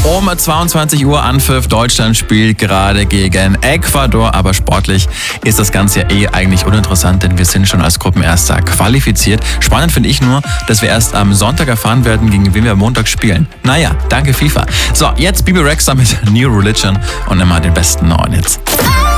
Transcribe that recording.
Um 22 Uhr Anpfiff. Deutschland spielt gerade gegen Ecuador, aber sportlich ist das Ganze ja eigentlich uninteressant, denn wir sind schon als Gruppenerster qualifiziert. Spannend finde ich nur, dass wir erst am Sonntag erfahren werden, gegen wen wir am Montag spielen. Naja, danke FIFA. So, jetzt Bebe Rexha mit New Religion und immer den besten neuen Hits.